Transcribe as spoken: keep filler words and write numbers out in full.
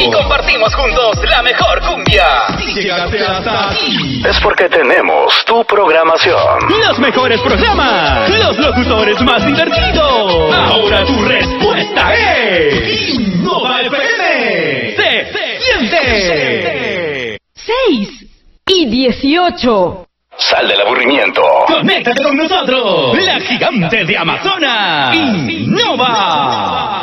Y compartimos juntos la mejor cumbia. Si llegaste hasta aquí, es porque tenemos tu programación. Los mejores programas, los locutores más divertidos. Ahora tu respuesta es Innova F M. Se siente. seis y dieciocho. Sal del aburrimiento. Conéctate con nosotros. La gigante de Amazonas. Innova.